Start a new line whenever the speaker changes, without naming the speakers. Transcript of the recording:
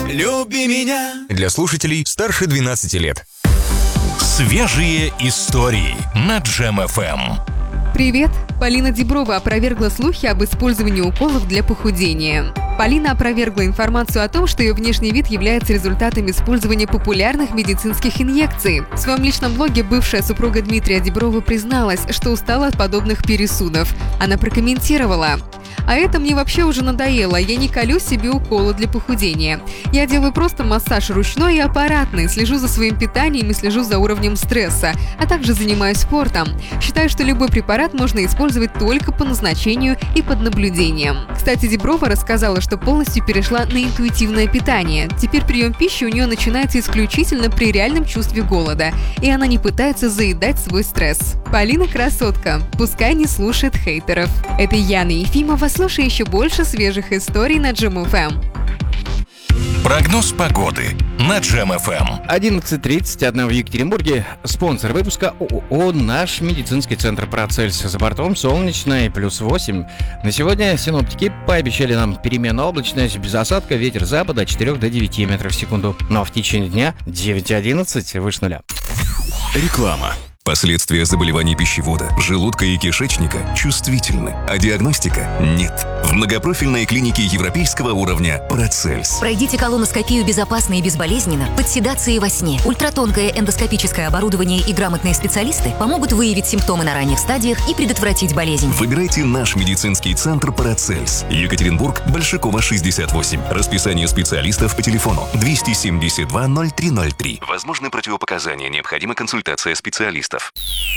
люби меня.
Для слушателей старше 12 лет.
Свежие истории на Джем ФМ.
Привет! Полина Диброва опровергла слухи об использовании уколов для похудения. Полина опровергла информацию о том, что ее внешний вид является результатом использования популярных медицинских инъекций. В своем личном блоге бывшая супруга Дмитрия Диброва призналась, что устала от подобных пересудов. Она прокомментировала: «А это мне вообще уже надоело, я не колю себе уколы для похудения. Я делаю просто массаж ручной и аппаратный, слежу за своим питанием и слежу за уровнем стресса, а также занимаюсь спортом. Считаю, что любой препарат можно использовать только по назначению и под наблюдением». Кстати, Диброва рассказала, что полностью перешла на интуитивное питание. Теперь прием пищи у нее начинается исключительно при реальном чувстве голода, и она не пытается заедать свой стресс. Полина красотка, пускай не слушает хейтеров. Это Яна Ефимова. Слушай еще больше свежих историй на Джем ФМ.
Прогноз погоды на Джем ФМ.
11:31 в Екатеринбурге. Спонсор выпуска ООО «Наш медицинский центр Процельс». За бортом солнечно и +8. На сегодня синоптики пообещали нам переменную облачность, без осадка, ветер запада от 4 до 9 метров в секунду. Но в течение дня 9-11 выше нуля.
Реклама. Последствия заболеваний пищевода, желудка и кишечника чувствительны, а диагностика нет. В многопрофильной клинике европейского уровня «Процельс».
Пройдите колоноскопию безопасно и безболезненно, под седацией во сне. Ультратонкое эндоскопическое оборудование и грамотные специалисты помогут выявить симптомы на ранних стадиях и предотвратить болезнь.
Выбирайте наш медицинский центр «Процельс». Екатеринбург, Большакова, 68. Расписание специалистов по телефону 272 0303. Возможны противопоказания, необходима консультация специалистов.